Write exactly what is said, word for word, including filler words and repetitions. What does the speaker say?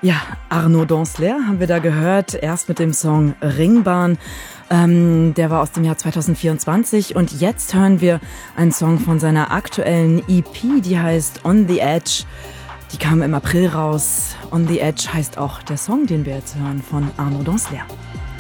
Ja, Arnaud Danslert haben wir da gehört, erst mit dem Song Ringbahn. Ähm, der war aus dem Jahr zwanzig vierundzwanzig und jetzt hören wir einen Song von seiner aktuellen E P, die heißt On the Edge. Die kam im April raus. On the Edge heißt auch der Song, den wir jetzt hören, von Arnaud Danslert.